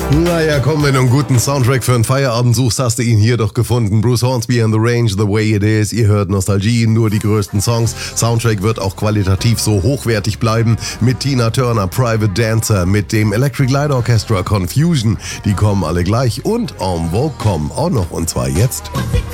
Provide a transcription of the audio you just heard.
Naja, komm, wenn du einen guten Soundtrack für einen Feierabend suchst, hast du ihn hier doch gefunden. Bruce Hornsby and the Range, The Way It Is. Ihr hört Nostalgie, nur die größten Songs. Soundtrack wird auch qualitativ so hochwertig bleiben. Mit Tina Turner, Private Dancer, mit dem Electric Light Orchestra, Confusion. Die kommen alle gleich und En Vogue kommen auch noch, und zwar jetzt.